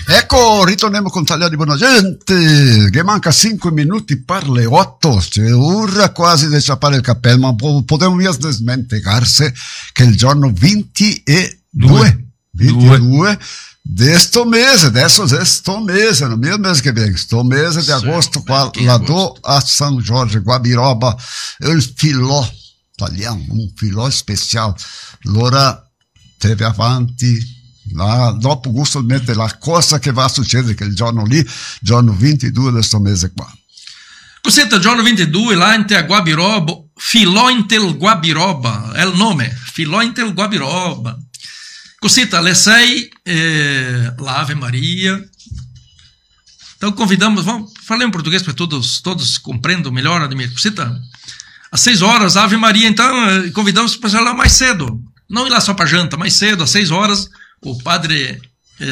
Ecco, ritorniamo con Tagliani Buona Gente, che manca 5 minuti per le 8, c'è ora quasi di sciappare il cappello, ma potremmo smentirsi che il giorno 22 di sto mese, adesso è sto mese, non è il mese che viene, sto mese di agosto, qua la do a San Giorgio, Guabiroba, il filò italiano, un filò speciale, allora teve avanti. Dopo giustamente la cosa che va a succedere che il giorno lì, giorno 22 di questo mese qua. Cos'è il giorno 22 là in Guabiroba? Filointel Guabiroba è il nome, Filointel Guabiroba. Cos'è alle 6 l'Ave Maria. Então convidamos, vamos falar em português para todos compreendam melhor, Ademir. Cos'è? Às 6 horas, Ave Maria, então convidamos para ir lá mais cedo. Não ir lá só para janta, mais cedo, às 6 horas. O padre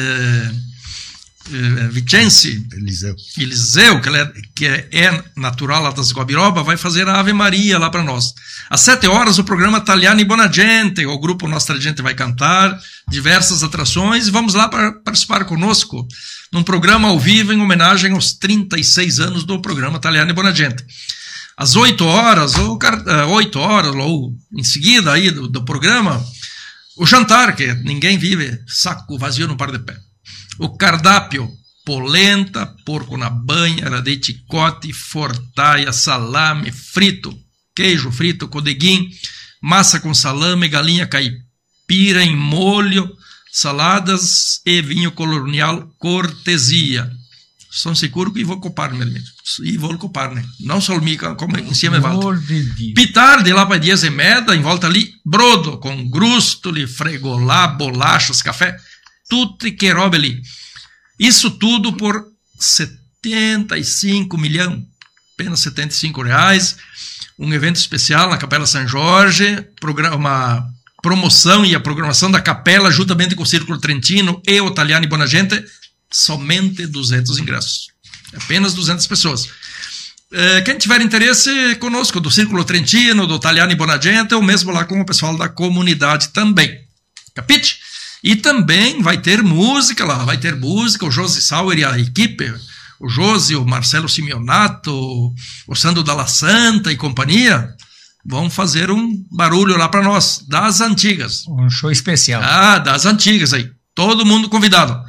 Vicenzi Eliseu, que é natural lá das Guabiroba, vai fazer a Ave Maria lá para nós. Às 7 horas, o programa Tagliani Buona Gente, o grupo Nossa Gente vai cantar diversas atrações e vamos lá para participar conosco num programa ao vivo em homenagem aos 36 anos do programa Tagliani Buona Gente. Às 8 horas, ou em seguida aí do programa, o jantar, que ninguém vive saco vazio no par de pé. O cardápio, polenta, porco na banha, de chicote, fortaia, salame, frito, queijo frito, codeguim, massa com salame, galinha caipira em molho, saladas e vinho colonial cortesia. Sono sicuro che vou copar-me, e vou copar-me. Não só mica, come insieme volta. Più tardi, lá para 10h30, em volta ali, brodo, com grustoli, fregolá, bolachas, café, tudo que robe ali. Isso tudo por 75 milhões, apenas R$75. Um evento especial na Capela São Jorge, uma promoção e a programação da capela, juntamente com o Círculo Trentino e o Tagliani Buona Gente, somente 200 ingressos. Apenas 200 pessoas. Quem tiver interesse conosco, do Círculo Trentino, do Tagliani Buona Gente, ou mesmo lá com o pessoal da comunidade também. Capite? E também vai ter música lá, o Josi Sauer e a equipe, o Josi, o Marcelo Simeonato, o Sandro Dalla Santa e companhia, vão fazer um barulho lá para nós, das antigas. Um show especial. Das antigas aí. Todo mundo convidado.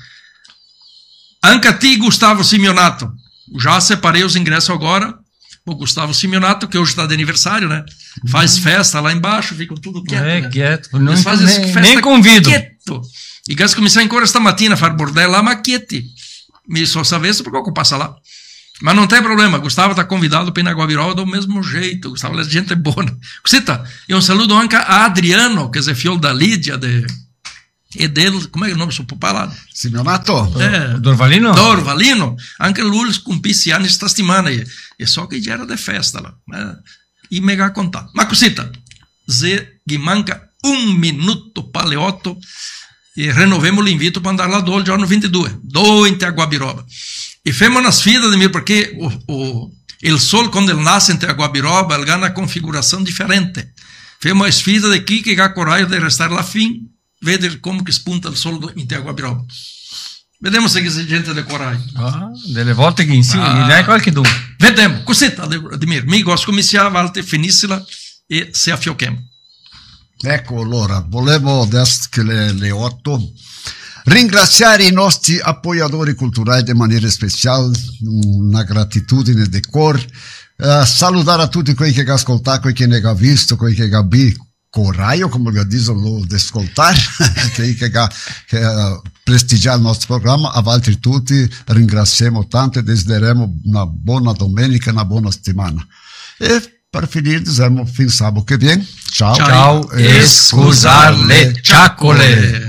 Ancati Gustavo Simeonato. Já separei os ingressos agora. O Gustavo Simeonato, que hoje está de aniversário, né? Faz festa lá embaixo, ficam tudo quieto. Quieto. Não faz nem convido. Quieto. E che cominciare ancora stamattina a far bordello a macchietti. Mi sono sapesso perché eu passa lá. Mas não tem problema, Gustavo está convidado para ir na Guabiroba do mesmo jeito. Gustavo é gente boa. Cosita, e um saludo anche a Adriano, que é filho da Lídia, e dele, come è il nome suo papà là? Simeonato? Dorvalino? Dorvalino, anche lui compisse anni sta settimana e so che già era di festa là. E mega contato. Ma cosita, se gli manca un minuto para le 8 e renovemos l'invito para andare là il giorno 22, doente a Guabiroba. E femo una sfida, perché il sol quando ele nasce in Guabiroba, ele ha una configurazione differente. Femo a sfida di chi che ha coraggio di restare là fin, vedere come che spunta il sole in Guabiroba. Vediamo se c'è gente di coraggio. Delle volte che insieme, dai qualche dubbio. Vediamo, cos'è, Ademir? Mi gosto cominciare a volte, finissila e se affiocchiamo. Ecco, allora, volevo adesso che le 8 ringraziare i nostri appoggiatori culturali in maniera speciale, una gratitudine di cuore, salutare a tutti quelli che hanno ascoltato, quelli che ne hanno visto, quelli che hanno visto coraggio, come lo dicono, di ascoltare, quelli che hanno prestigiato il nostro programma, a altri tutti ringraziamo tanto e desideriamo una buona domenica, una buona settimana. E per finire, diciamo, fin sabato che viene. Ciao. Ciao e scusare le ciaccole.